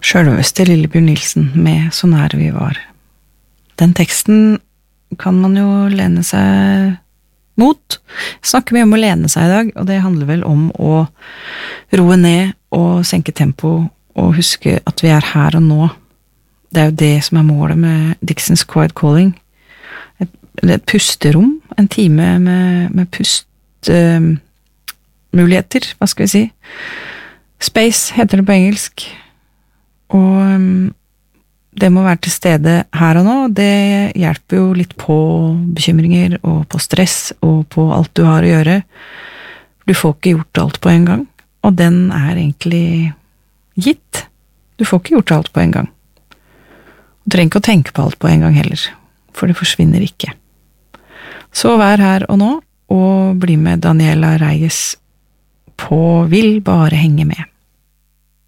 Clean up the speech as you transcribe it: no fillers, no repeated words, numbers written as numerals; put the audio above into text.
Selveste Lillebjørn Nilsen med Så nære vi var. Den teksten kan man jo lene seg mot. Jeg snakker mye om å lene seg i dag, og det handler vel om å roe ned og senke tempo og huske at vi er her og nå. Det er jo det som er målet med Dixons Quiet Calling. Et pusterom, en time med pustmuligheter, hva skal vi si? Space heter det på engelsk. Og det må være til stede her og nå. Det hjelper jo litt på bekymringer og på stress og på alt du har å gjøre. Du får ikke gjort alt på en gang, og den er egentlig gitt. Du får ikke gjort alt på en gang. Du trenger ikke å tenke på alt på en gang heller, for det forsvinner ikke. Så vær her og nå, og bli med Daniela Reyes på Vil bare henge med.